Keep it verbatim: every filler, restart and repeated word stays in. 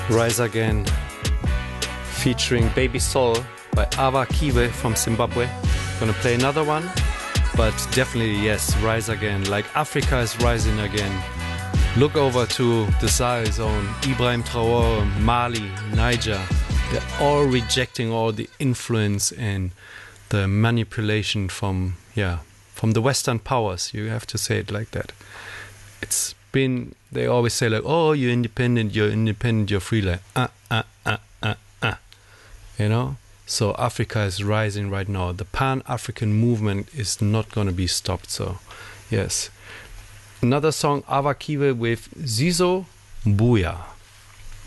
Rise Again, featuring Baby Soul by Ava Kiwe from Zimbabwe. Gonna play another one, but definitely yes, Rise Again. Like Africa is rising again. Look over to the Sahel zone, Ibrahim Traore, Mali, Niger. They're all rejecting all the influence and the manipulation from, yeah, from the Western powers. You have to say it like that. It's been, they always say like, oh, you're independent, you're independent, you're free. Like, uh, uh, uh, uh, uh. You know? So Africa is rising right now. The Pan-African movement is not going to be stopped. So, yes. Another song, Ava Kiwe with Zizo Mbuya.